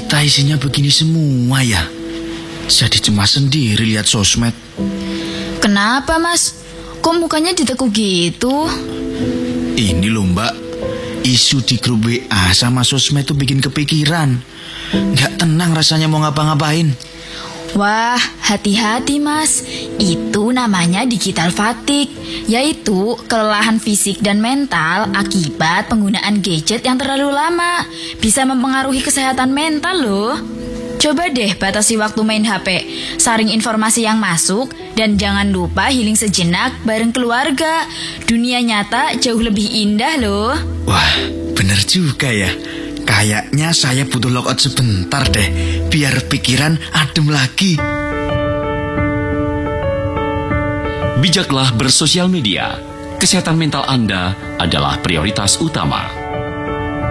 kita isinya begini semua ya? Jadi cemas sendiri lihat sosmed. Kenapa, Mas? Kok mukanya ditekuk gitu? Ini loh Mbak, isu di grup WA sama sosmed tuh bikin kepikiran. Gak tenang rasanya mau ngapa-ngapain. Wah, hati-hati Mas. Itu namanya digital fatigue, yaitu kelelahan fisik dan mental akibat penggunaan gadget yang terlalu lama. Bisa mempengaruhi kesehatan mental loh. Coba deh batasi waktu main HP, saring informasi yang masuk, dan jangan lupa healing sejenak bareng keluarga. Dunia nyata jauh lebih indah loh. Wah, bener juga ya. Kayaknya saya butuh logout sebentar deh, biar pikiran adem lagi. Bijaklah bersosial media. Kesehatan mental Anda adalah prioritas utama.